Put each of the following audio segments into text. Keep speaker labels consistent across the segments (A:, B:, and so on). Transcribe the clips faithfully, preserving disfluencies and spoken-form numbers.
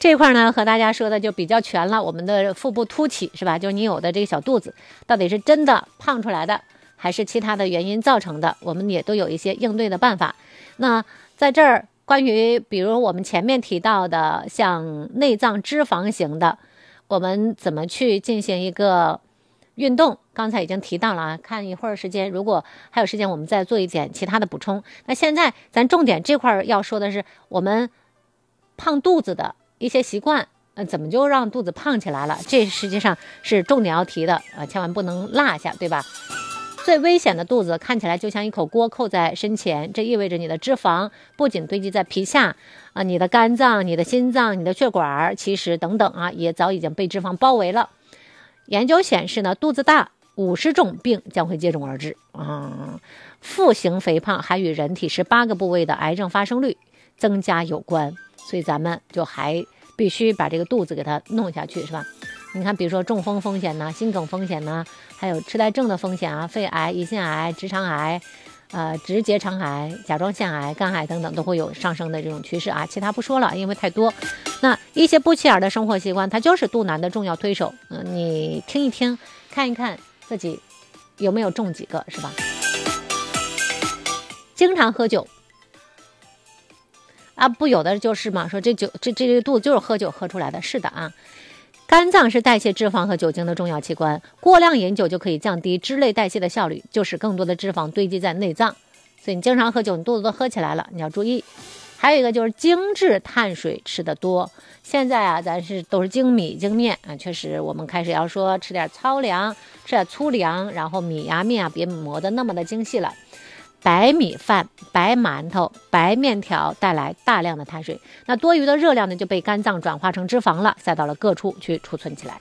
A: 这块呢和大家说的就比较全了，我们的腹部凸起是吧？就是你有的这个小肚子到底是真的胖出来的，还是其他的原因造成的，我们也都有一些应对的办法。那在这儿关于比如我们前面提到的像内脏脂肪型的，我们怎么去进行一个运动，刚才已经提到了啊，看一会儿时间，如果还有时间我们再做一点其他的补充。那现在咱重点这块要说的是我们胖肚子的一些习惯，呃，怎么就让肚子胖起来了，这实际上是重点要提的啊，千万不能落下，对吧？最危险的肚子看起来就像一口锅扣在身前，这意味着你的脂肪不仅堆积在皮下啊，你的肝脏、你的心脏、你的血管，其实等等啊，也早已经被脂肪包围了。研究显示呢，肚子大五十种病将会接踵而至啊。腹型肥胖还与人体十八个部位的癌症发生率增加有关，所以咱们就还必须把这个肚子给它弄下去，是吧？你看，比如说中风风险呢，心梗风险呢，还有痴呆症的风险啊，肺癌、胰腺癌、直肠癌、呃直结肠癌、甲状腺癌、肝癌等等，都会有上升的这种趋势啊。其他不说了，因为太多。那一些不起眼的生活习惯，它就是肚腩的重要推手。嗯、呃，你听一听，看一看自己有没有中几个，是吧？经常喝酒啊，不有的就是嘛，说这酒这这这肚子就是喝酒喝出来的，是的啊。肝脏是代谢脂肪和酒精的重要器官，过量饮酒就可以降低脂类代谢的效率，就使更多的脂肪堆积在内脏。所以你经常喝酒，你肚子都喝起来了，你要注意。还有一个就是精致碳水吃得多，现在啊，咱是都是精米精面啊，确实我们开始要说吃点糙粮，吃点粗粮，然后米呀面啊别磨得那么的精细了。白米饭、白馒头、白面条带来大量的碳水，那多余的热量呢就被肝脏转化成脂肪了，塞到了各处去储存起来。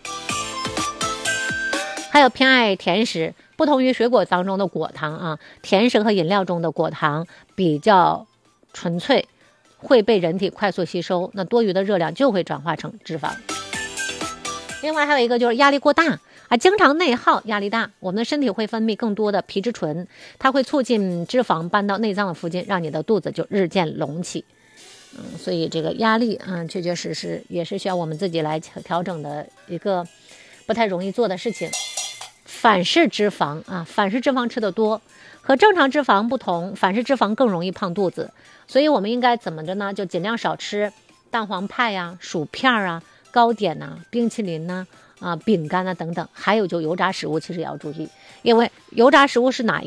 A: 还有偏爱甜食，不同于水果当中的果糖啊，甜食和饮料中的果糖比较纯粹，会被人体快速吸收，那多余的热量就会转化成脂肪。另外还有一个就是压力过大啊，经常内耗，压力大，我们的身体会分泌更多的皮质醇，它会促进脂肪搬到内脏的附近，让你的肚子就日渐隆起。嗯，所以这个压力啊，确确实实也是需要我们自己来调整的一个不太容易做的事情。反式脂肪啊，反式脂肪吃得多，和正常脂肪不同，反式脂肪更容易胖肚子，所以我们应该怎么着呢？就尽量少吃蛋黄派呀、薯片啊、糕点呐、冰淇淋呐、啊、饼干啊等等，还有就油炸食物，其实也要注意，因为油炸食物是哪一